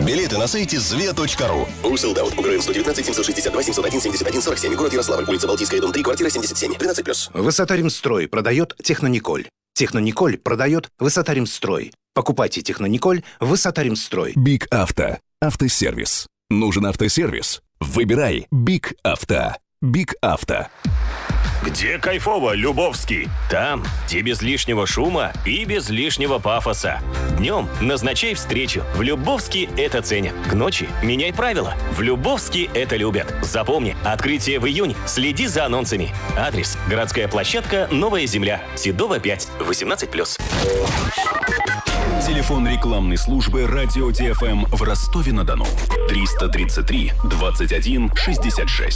Билеты на сайте zve.ru. Sold-out. УГРН 119 762 701 71 47. Город Ярославль. Улица Балтийская, дом 3, квартира 77. 13+. Высота-Ремстрой продает Технониколь. Технониколь продает Высота-Ремстрой. Покупайте Технониколь Высота-Ремстрой. Биг Авто. Автосервис. Нужен автосервис? Выбирай Биг Авто. Биг Авто. Где кайфово, Любовский? Там, где без лишнего шума и без лишнего пафоса. Днем назначай встречу. В Любовске это ценят. К ночи меняй правила. В Любовске это любят. Запомни, открытие в июне. Следи за анонсами. Адрес: городская площадка «Новая земля». Седова 5. 18+. Телефон рекламной службы «Радио ТФМ» в Ростове-на-Дону. 333 21 66.